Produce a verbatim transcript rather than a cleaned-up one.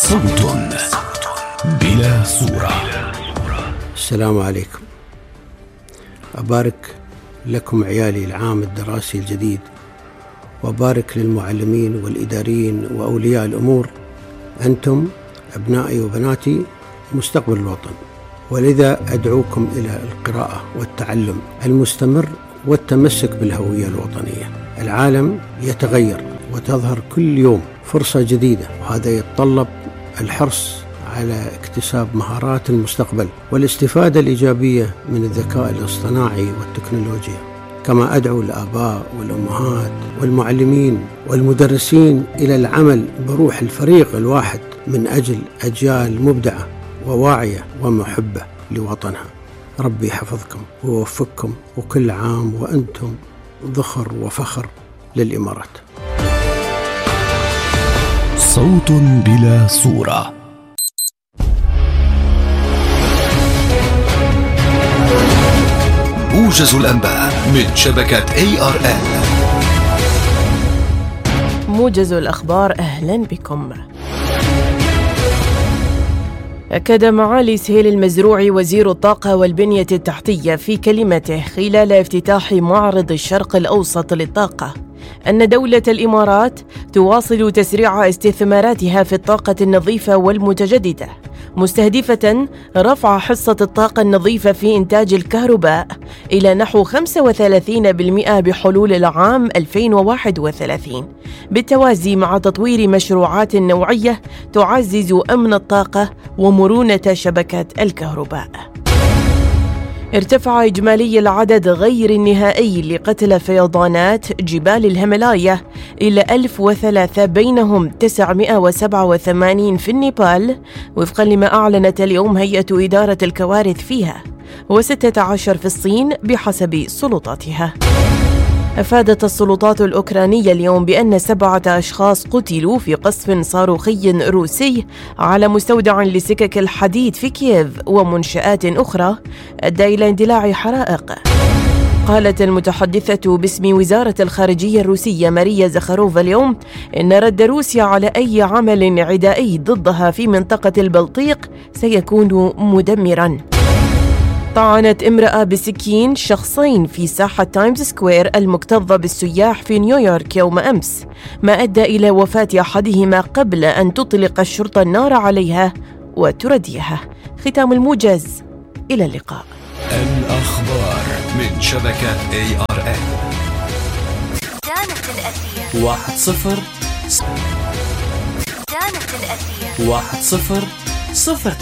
صوت بلا صورة. السلام عليكم. أبارك لكم عيالي العام الدراسي الجديد، وأبارك للمعلمين والإداريين وأولياء الأمور. أنتم أبنائي وبناتي مستقبل الوطن، ولذا أدعوكم إلى القراءة والتعلم المستمر والتمسك بالهوية الوطنية. العالم يتغير وتظهر كل يوم فرصة جديدة، وهذا يتطلب الحرص على اكتساب مهارات المستقبل والاستفادة الإيجابية من الذكاء الاصطناعي والتكنولوجيا. كما أدعو الآباء والأمهات والمعلمين والمدرسين إلى العمل بروح الفريق الواحد من أجل أجيال مبدعة وواعية ومحبة لوطنها. ربي يحفظكم ويوفقكم، وكل عام وأنتم ذخر وفخر للإمارات. صوت بلا صورة. موجز الأنباء من شبكة إيه آر إل. موجز الأخبار، أهلا بكم. أكد معالي سهيل المزروعي وزير الطاقة والبنية التحتية في كلمته خلال افتتاح معرض الشرق الأوسط للطاقة أن دولة الإمارات تواصل تسريع استثماراتها في الطاقة النظيفة والمتجددة، مستهدفة رفع حصة الطاقة النظيفة في إنتاج الكهرباء إلى نحو خمسة وثلاثين بالمئة بحلول العام ألفين وواحد وثلاثين، بالتوازي مع تطوير مشروعات نوعية تعزز أمن الطاقة ومرونة شبكة الكهرباء. ارتفع إجمالي العدد غير النهائي لقتلى فيضانات جبال الهيمالايا إلى ألف وثلاثة، بينهم تسعمئة وسبعة وثمانين في النيبال وفقا لما أعلنت اليوم هيئة إدارة الكوارث فيها، وستة عشر في الصين بحسب سلطاتها. أفادت السلطات الأوكرانية اليوم بأن سبعة أشخاص قتلوا في قصف صاروخي روسي على مستودع لسكك الحديد في كييف ومنشآت أخرى أدى إلى اندلاع حرائق. قالت المتحدثة باسم وزارة الخارجية الروسية ماريا زخاروفا اليوم إن رد روسيا على أي عمل عدائي ضدها في منطقة البلطيق سيكون مدمراً. طعنت امرأة بسكين شخصين في ساحة تايمز سكوير المكتظة بالسياح في نيويورك يوم أمس، ما أدى إلى وفاة أحدهما قبل أن تطلق الشرطة النار عليها وترديها. ختام الموجز، إلى اللقاء. الأخبار من شبكة إيه آر إل. كانت الأثير واحد صفر كانت الأثير واحد صفر صفر